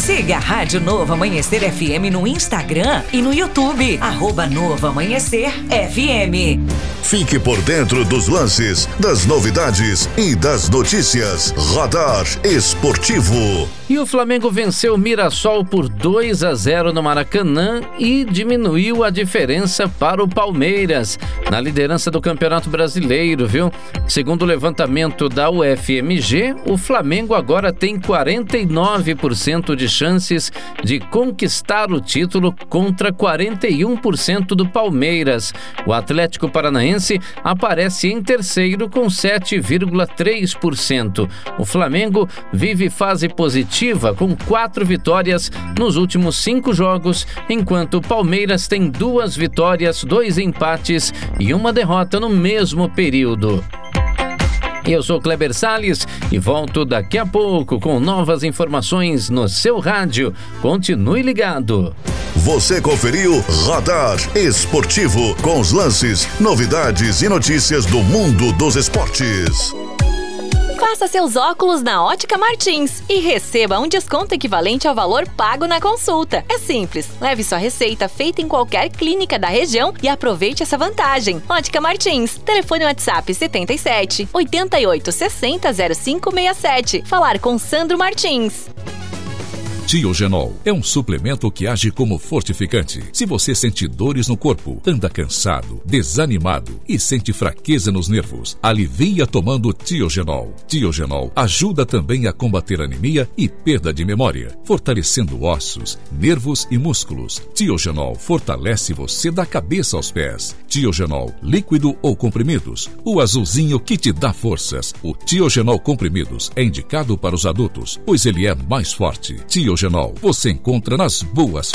Siga a Rádio Novo Amanhecer FM no Instagram e no YouTube. @Novo Amanhecer FM. Fique por dentro dos lances, das novidades e das notícias. Radar Esportivo. E o Flamengo venceu o Mirassol por 2-0 no Maracanã e diminuiu a diferença para o Palmeiras na liderança do Campeonato Brasileiro, viu? Segundo o levantamento da UFMG, o Flamengo agora tem 49% de chances de conquistar o título contra 41% do Palmeiras. O Atlético Paranaense aparece em terceiro com 7,3%. O Flamengo vive fase positiva com 4 vitórias nos últimos 5 jogos, enquanto o Palmeiras tem 2 vitórias, 2 empates e 1 derrota no mesmo período. Eu sou Kleber Salles e volto daqui a pouco com novas informações no seu rádio. Continue ligado. Você conferiu Radar Esportivo com os lances, novidades e notícias do mundo dos esportes. Faça seus óculos na Ótica Martins e receba um desconto equivalente ao valor pago na consulta. É simples, leve sua receita feita em qualquer clínica da região e aproveite essa vantagem. Ótica Martins, telefone WhatsApp 77 88 60 0567. Falar com Sandro Martins. Tiogenol é um suplemento que age como fortificante. Se você sente dores no corpo, anda cansado, desanimado e sente fraqueza nos nervos, alivia tomando Tiogenol. Tiogenol ajuda também a combater anemia e perda de memória, fortalecendo ossos, nervos e músculos. Tiogenol fortalece você da cabeça aos pés. Tiogenol, líquido ou comprimidos, o azulzinho que te dá forças. O Tiogenol comprimidos é indicado para os adultos, pois ele é mais forte. Tiogenol você encontra nas boas